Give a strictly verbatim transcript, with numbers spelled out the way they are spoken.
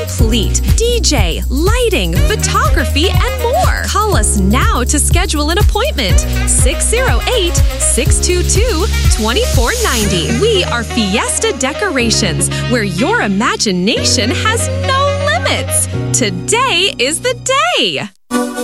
complete. D J, lighting, photography, and more. Call us now to schedule an appointment. six oh eight, six two two, two four nine oh. We are Fiesta Decorations, where your imagination has no limits. Today is the day.